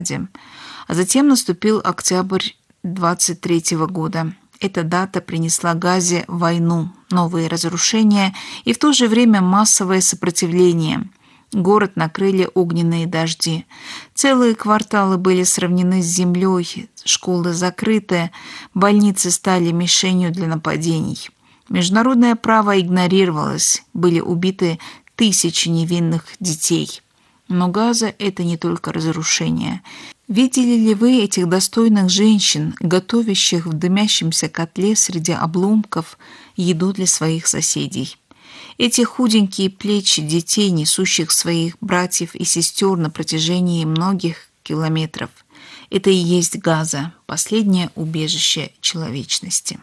А затем наступил октябрь 23 года. Эта дата принесла Газе войну, новые разрушения и в то же время массовое сопротивление. Город накрыли огненные дожди. Целые кварталы были сравнены с землей, школы закрыты, больницы стали мишенью для нападений. Международное право игнорировалось, были убиты тысячи невинных детей. Но Газа – это не только разрушение. Видели ли вы этих достойных женщин, готовящих в дымящемся котле среди обломков еду для своих соседей? Эти худенькие плечи детей, несущих своих братьев и сестер на протяжении многих километров. Это и есть Газа, последнее убежище человечности.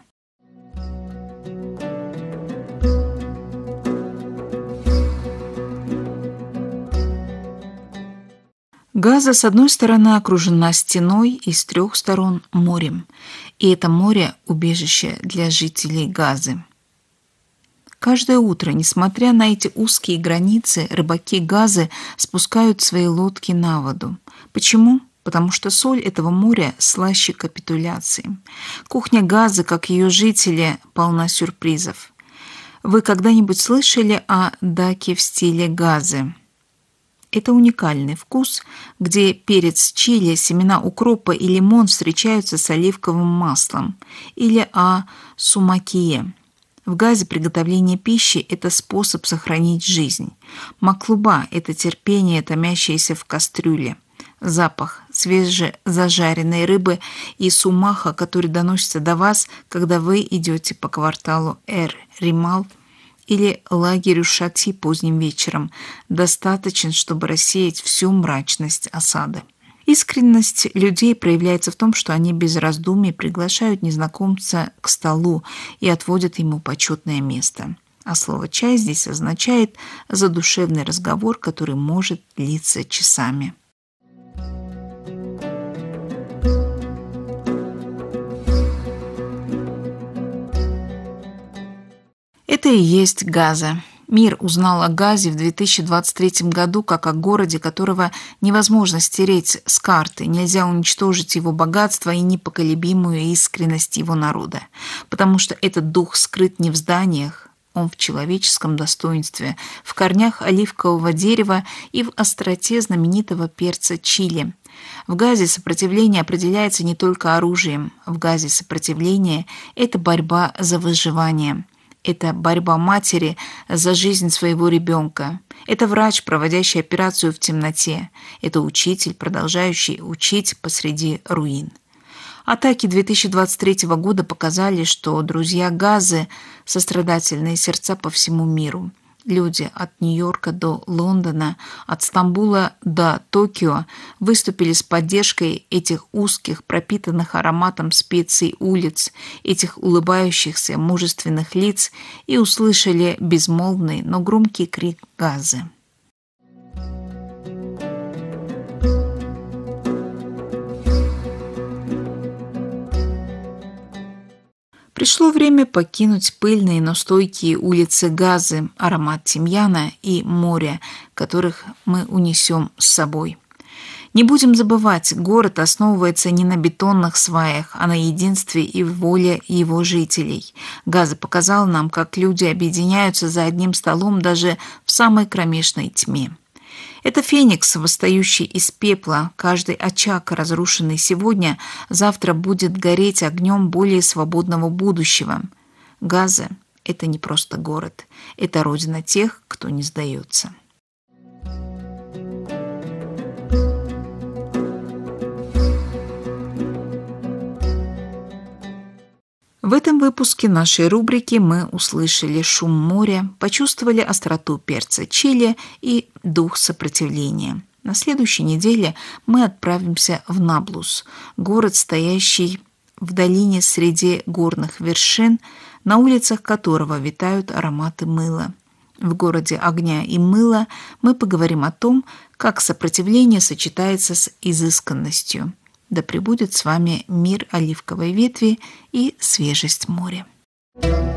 Газа, с одной стороны, окружена стеной и с 3 сторон морем. И это море – убежище для жителей Газы. Каждое утро, несмотря на эти узкие границы, рыбаки Газы спускают свои лодки на воду. Почему? Потому что соль этого моря слаще капитуляции. Кухня Газы, как ее жители, полна сюрпризов. Вы когда-нибудь слышали о даке в стиле Газы? Это уникальный вкус, где перец чили, семена укропа и лимон встречаются с оливковым маслом, или о сумакие. В Газе приготовление пищи – это способ сохранить жизнь. Маклуба – это терпение, томящееся в кастрюле. Запах свежезажаренной рыбы и сумаха, который доносится до вас, когда вы идете по кварталу Эр-Римал или лагерю Шати поздним вечером, достаточно, чтобы рассеять всю мрачность осады. Искренность людей проявляется в том, что они без раздумий приглашают незнакомца к столу и отводят ему почетное место. А слово «чай» здесь означает задушевный разговор, который может длиться часами. Это и есть Газа. Мир узнал о Газе в 2023 году как о городе, которого невозможно стереть с карты, нельзя уничтожить его богатство и непоколебимую искренность его народа, потому что этот дух скрыт не в зданиях, он в человеческом достоинстве, в корнях оливкового дерева и в остроте знаменитого перца чили. В Газе сопротивление определяется не только оружием, в Газе сопротивление – это борьба за выживание. Это борьба матери за жизнь своего ребенка. Это врач, проводящий операцию в темноте. Это учитель, продолжающий учить посреди руин. Атаки 2023 года показали, что друзья Газы – сострадательные сердца по всему миру. Люди от Нью-Йорка до Лондона, от Стамбула до Токио выступили с поддержкой этих узких, пропитанных ароматом специй улиц, этих улыбающихся, мужественных лиц и услышали безмолвный, но громкий крик Газы. Пришло время покинуть пыльные, но стойкие улицы Газы, аромат тимьяна и моря, которых мы унесем с собой. Не будем забывать, город основывается не на бетонных сваях, а на единстве и воле его жителей. Газа показал нам, как люди объединяются за одним столом даже в самой кромешной тьме. Это феникс, восстающий из пепла. Каждый очаг, разрушенный сегодня, завтра будет гореть огнем более свободного будущего. Газа – это не просто город, это родина тех, кто не сдается. В этом выпуске нашей рубрики мы услышали шум моря, почувствовали остроту перца чили и дух сопротивления. На следующей неделе мы отправимся в Наблус, город, стоящий в долине среди горных вершин, на улицах которого витают ароматы мыла. В городе огня и мыла мы поговорим о том, как сопротивление сочетается с изысканностью. Да пребудет с вами мир оливковой ветви и свежесть моря.